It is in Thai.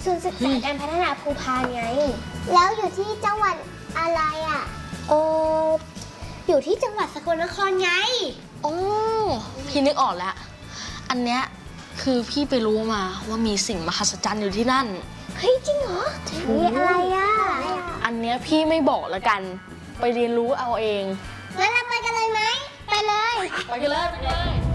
ศูนย์ศึกษาการพัฒนาภูพานไงแล้วอยู่ที่จังหวัดอะไรอ่ะอยู่ที่จังหวัดสกลนครไงโอ้พี่นึกออกแล้วอันเนี้ยคือพี่ไปรู้มาว่ามีสิ่งมหัศจรรย์อยู่ที่นั่นเฮ้ยจริงเหรอมีอะไรอ่ะอันเนี้ยพี่ไม่บอกแล้วกันไปเรียนรู้เอาเองงั้นเราไปกันเลยไหมไปเลยไปกันเลย